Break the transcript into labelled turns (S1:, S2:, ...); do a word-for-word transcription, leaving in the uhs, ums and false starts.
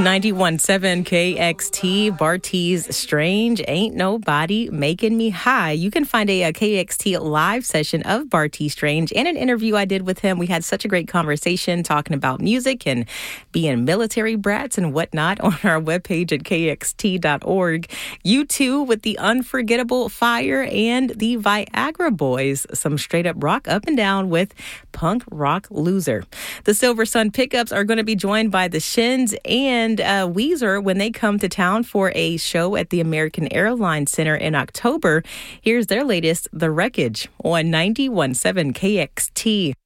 S1: ninety-one point seven K X T, Bartees Strange, Ain't Nobody Making Me High. You can find a, a K X T live session of Bartees Strange and an interview I did with him. We had such a great conversation talking about music and being military brats and whatnot on our webpage at K X T dot org. You too with the Unforgettable Fire and the Viagra Boys. Some straight up rock up and down with Punk Rock Loser. The Silver Sun Pickups are going to be joined by the Shins and uh, Weezer when they come to town for a show at the American Airlines Center in October. Here's their latest, The Wreckage, on ninety-one point seven K X T.